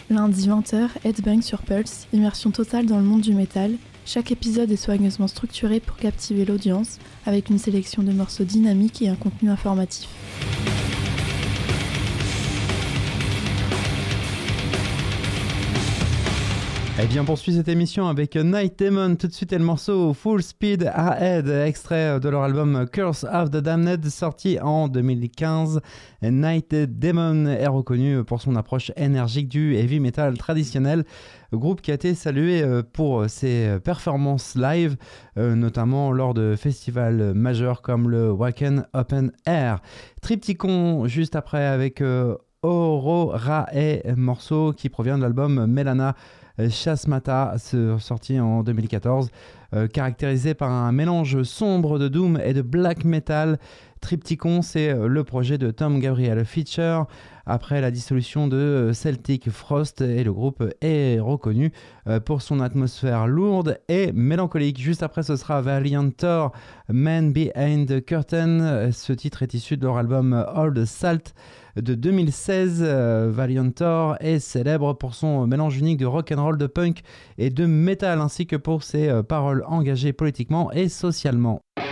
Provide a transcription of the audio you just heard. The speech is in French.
Lundi 20h, Headbang sur Pulse, immersion totale dans le monde du métal. Chaque épisode est soigneusement structuré pour captiver l'audience, avec une sélection de morceaux dynamiques et un contenu informatif. Eh bien, on poursuit cette émission avec Night Demon. Tout de suite, et le morceau Full Speed Ahead, extrait de leur album Curse of the Damned, sorti en 2015. Night Demon est reconnu pour son approche énergique du heavy metal traditionnel, groupe qui a été salué pour ses performances live, notamment lors de festivals majeurs comme le Wacken Open Air. Triptychon juste après avec Ororae, morceau qui provient de l'album Melana Chasmata, sorti en 2014, caractérisé par un mélange sombre de doom et de black metal. Triptychon, c'est le projet de Tom Gabriel Fischer après la dissolution de Celtic Frost, et le groupe est reconnu pour son atmosphère lourde et mélancolique. Juste après, ce sera Valiantor, Man Behind the Curtain. Ce titre est issu de leur album Old Salt de 2016. Valiantor est célèbre pour son mélange unique de rock'n'roll, de punk et de metal, ainsi que pour ses paroles engagées politiquement et socialement.